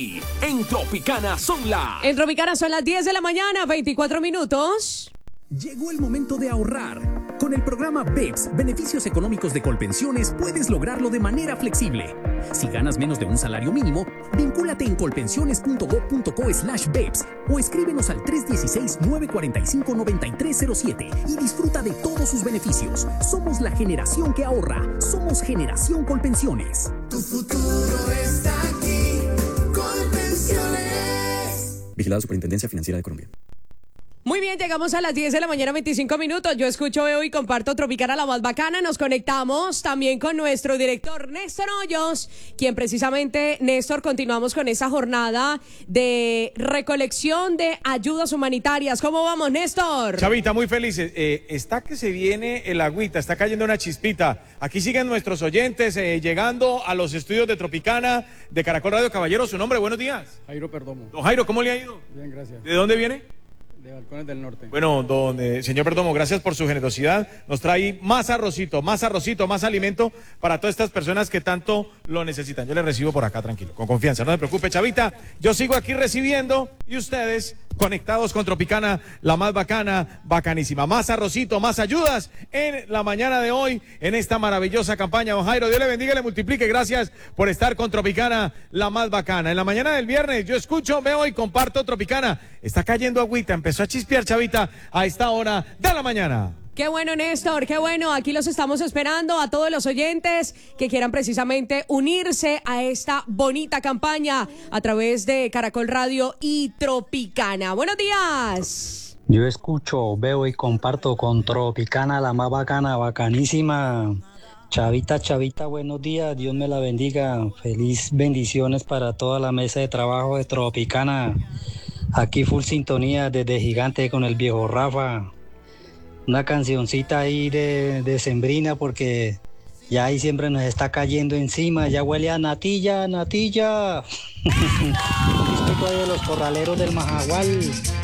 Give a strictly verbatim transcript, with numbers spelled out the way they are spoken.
aquí, en Tropicana son las... En Tropicana son las diez de la mañana, veinticuatro minutos. Llegó el momento de ahorrar. Con el programa B E P S, Beneficios Económicos de Colpensiones, puedes lograrlo de manera flexible. Si ganas menos de un salario mínimo, vincúlate en colpensiones.gov.co slash BEPS o escríbenos al tres uno seis, nueve cuatro cinco, nueve tres cero siete y disfruta de todos sus beneficios. Somos la generación que ahorra. Somos Generación Colpensiones. Tu futuro está aquí. Colpensiones. Vigilado Superintendencia Financiera de Colombia. Muy bien, llegamos a las diez de la mañana, veinticinco minutos. Yo escucho, veo y comparto Tropicana, la más bacana. Nos conectamos también con nuestro director Néstor Hoyos, quien precisamente, Néstor, continuamos con esa jornada de recolección de ayudas humanitarias. ¿Cómo vamos, Néstor? Chavita, muy felices. Eh, está que se viene el agüita, está cayendo una chispita. Aquí siguen nuestros oyentes eh, llegando a los estudios de Tropicana, de Caracol Radio. Caballero, su nombre, buenos días. Jairo Perdomo. Don Jairo, ¿cómo le ha ido? Bien, gracias. ¿De dónde viene? De Balcones del Norte. Bueno, don eh, señor Perdomo, gracias por su generosidad. Nos trae más arrocito, más arrocito, más alimento para todas estas personas que tanto lo necesitan. Yo le recibo por acá, tranquilo, con confianza. No se preocupe, Chavita. Yo sigo aquí recibiendo y ustedes conectados con Tropicana, la más bacana, bacanísima. Más arrocito, más ayudas en la mañana de hoy, en esta maravillosa campaña. Don Jairo, Dios le bendiga y le multiplique. Gracias por estar con Tropicana, la más bacana. En la mañana del viernes yo escucho, veo y comparto Tropicana. Está cayendo agüita, empezó a chispear, Chavita, a esta hora de la mañana. Qué bueno, Néstor, qué bueno. Aquí los estamos esperando a todos los oyentes que quieran precisamente unirse a esta bonita campaña a través de Caracol Radio y Tropicana. Buenos días. Yo escucho, veo y comparto con Tropicana, la más bacana, bacanísima. Chavita, Chavita, buenos días, Dios me la bendiga. Feliz bendiciones para toda la mesa de trabajo de Tropicana. Aquí full sintonía desde Gigante con el viejo Rafa. Una cancioncita ahí de, de sembrina porque ya ahí siempre nos está cayendo encima. Ya huele a natilla, natilla. Un disco de los corraleros del Majagual.